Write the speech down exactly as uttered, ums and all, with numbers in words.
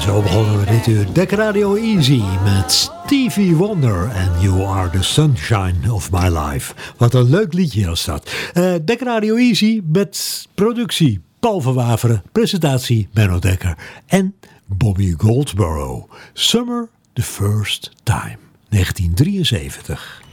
Zo begonnen we dit uur Dekker Radio Easy met Stevie Wonder en You Are The Sunshine Of My Life. Wat een leuk liedje was dat. Uh, Dekker Radio Easy met productie Paul van Waveren, presentatie Benno Dekker en Bobby Goldsboro. Summer the First Time, negentien drieënzeventig.